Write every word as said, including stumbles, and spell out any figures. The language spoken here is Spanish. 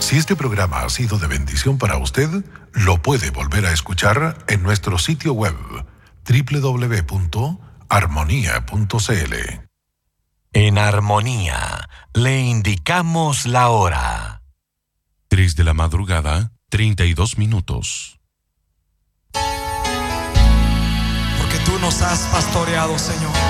Si este programa ha sido de bendición para usted, lo puede volver a escuchar en nuestro sitio web doble u doble u doble u punto armonía punto c l. En Armonía le indicamos la hora. Tres de la madrugada, treinta y dos minutos. Porque tú nos has pastoreado, Señor.